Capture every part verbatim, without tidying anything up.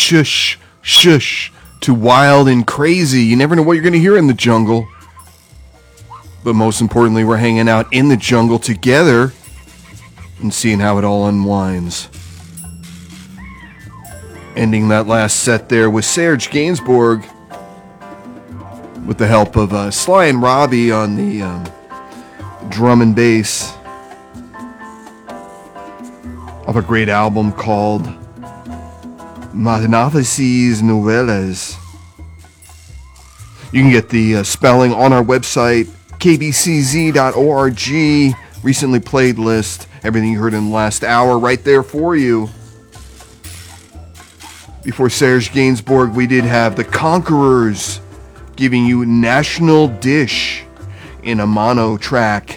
shush, shush, to wild and crazy. You never know what you're going to hear in the jungle. But most importantly, we're hanging out in the jungle together and seeing how it all unwinds. Ending that last set there with Serge Gainsbourg with the help of uh, Sly and Robbie on the um, drum and bass of a great album called Magnifices Nouvelles. You can get the uh, spelling on our website, k b c z dot org. Recently played list, everything you heard in the last hour right there for you. Before Serge Gainsbourg, we did have the Conquerors giving you National Dish in a mono track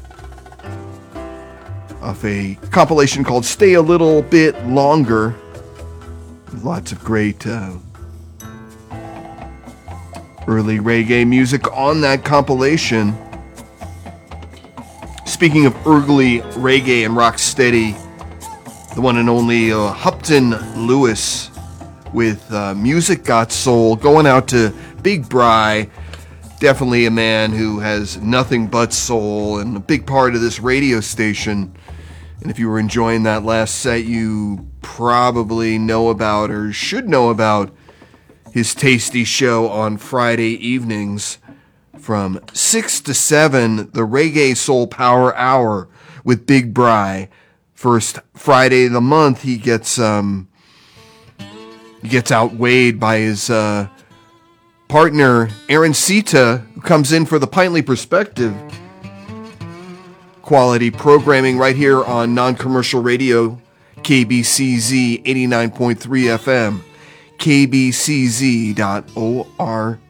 of a compilation called Stay a Little Bit Longer. Lots of great uh, early reggae music on that compilation. Speaking of early reggae and rocksteady, the one and only uh, Hupton Lewis with uh, Music Got Soul, going out to Big Bry. Definitely a man who has nothing but soul and a big part of this radio station. And if you were enjoying that last set, you probably know about or should know about his tasty show on Friday evenings from six to seven, the Reggae Soul Power Hour with Big Bry. First Friday of the month, he gets um, he gets outweighed by his uh, partner, Aaron Sita, who comes in for the Pintley Perspective. Quality programming right here on non-commercial radio, K B C Z eighty-nine point three F M, k b c z dot org.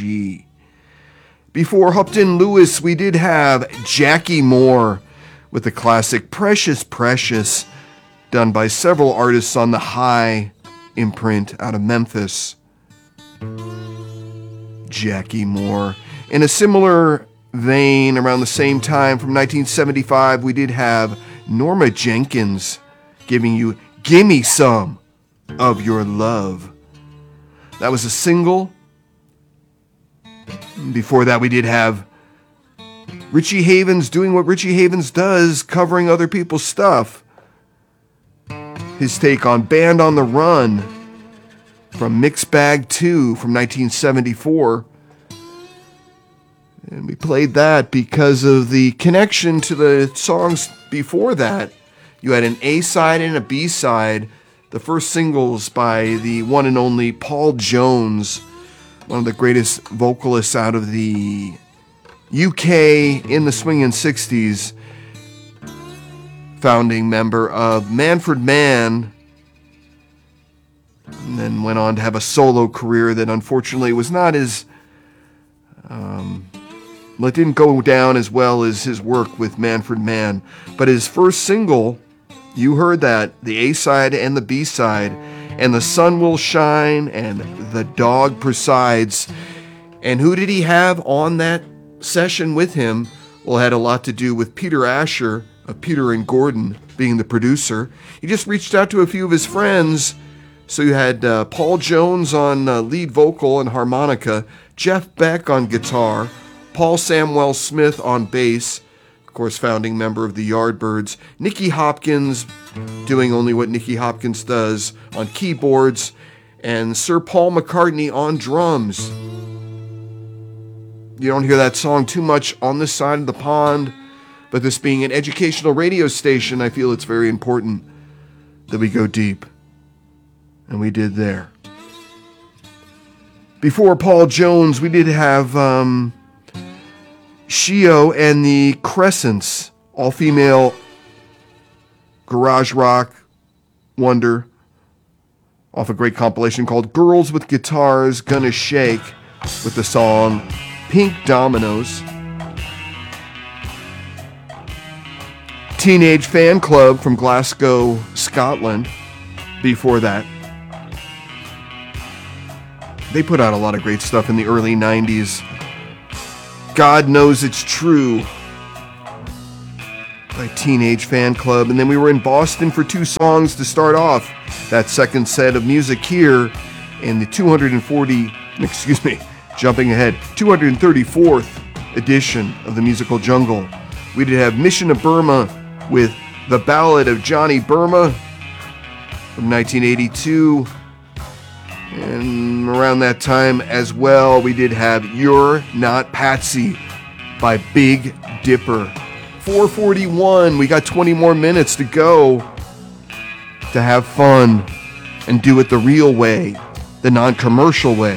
Before Hupton Lewis, we did have Jackie Moore with the classic Precious Precious, done by several artists on the High imprint out of Memphis. Jackie Moore. In a similar vein, around the same time, from nineteen seventy-five, we did have Norma Jenkins giving you Gimme Some of Your Love. That was a single. Before that, we did have Richie Havens doing what Richie Havens does, covering other people's stuff. His take on Band on the Run from Mixed Bag two from nineteen seventy-four. And we played that because of the connection to the songs before that. You had an A-side and a B-side, the first singles by the one and only Paul Jones, one of the greatest vocalists out of the U K in the swinging sixties, founding member of Manfred Mann, and then went on to have a solo career that unfortunately was not as, um, well, it didn't go down as well as his work with Manfred Mann. But his first single, you heard that, the A-side and the B-side, and The Sun Will Shine and The Dog Presides. And who did he have on that session with him? Well, it had a lot to do with Peter Asher of Peter and Gordon being the producer. He just reached out to a few of his friends. So you had uh, Paul Jones on uh, lead vocal and harmonica, Jeff Beck on guitar, Paul Samwell Smith on bass, of course founding member of the Yardbirds, Nicky Hopkins doing only what Nicky Hopkins does on keyboards, and Sir Paul McCartney on drums. You don't hear that song too much on this side of the pond, but this being an educational radio station, I feel it's very important that we go deep. And we did there. Before Paul Jones, we did have um, Shio and the Crescents, all-female garage rock wonder, off a great compilation called Girls with Guitars Gonna Shake, with the song Pink Dominoes. Teenage Fan Club from Glasgow, Scotland, before that. They put out a lot of great stuff in the early nineties. God Knows It's True. by Teenage Fan Club. And then we were in Boston for two songs to start off that second set of music here in the two hundred forty, excuse me, jumping ahead, two hundred thirty-fourth edition of the Musical Jungle. We did have Mission of Burma with The Ballad of Johnny Burma from nineteen eighty-two. And around that time as well, we did have You're Not Patsy by Big Dipper. four forty-one, we got twenty more minutes to go to have fun and do it the real way, the non-commercial way.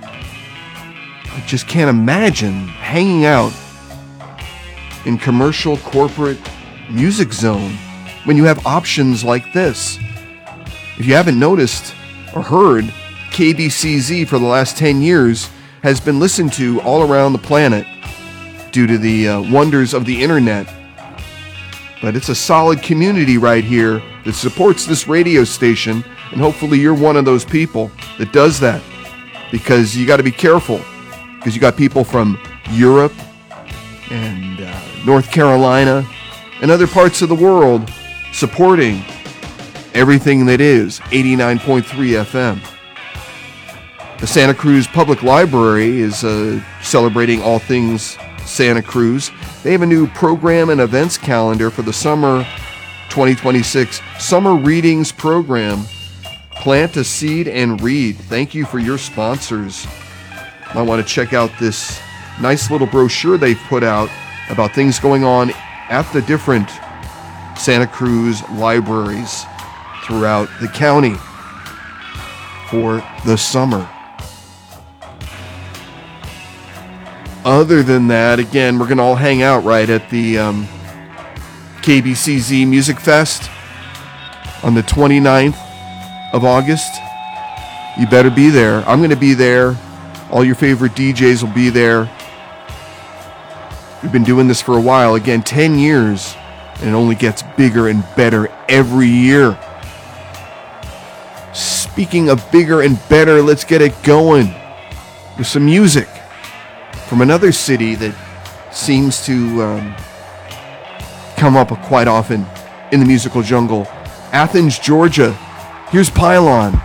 I just can't imagine hanging out in commercial corporate music zone when you have options like this. If you haven't noticed or heard, K B C Z for the last ten years has been listened to all around the planet due to the uh, wonders of the internet. But it's a solid community right here that supports this radio station, and hopefully you're one of those people that does that, because you got to be careful, because you got people from Europe and uh, North Carolina and other parts of the world supporting everything that is eighty-nine point three F M. The Santa Cruz Public Library is uh, celebrating all things Santa Cruz. They have a new program and events calendar for the summer twenty twenty-six Summer Readings Program. Plant a seed and read. Thank you for your sponsors. Might want to check out this nice little brochure they've put out about things going on at the different Santa Cruz libraries throughout the county for the summer. Other than that, again, we're going to all hang out right at the um, K B C Z Music Fest on the twenty-ninth of August. You better be there. I'm going to be there. All your favorite D Js will be there. We've been doing this for a while. Again, ten years, and it only gets bigger and better every year. Speaking of bigger and better, let's get it going with some music from another city that seems to um, come up quite often in the musical jungle. Athens, Georgia. Here's Pylon.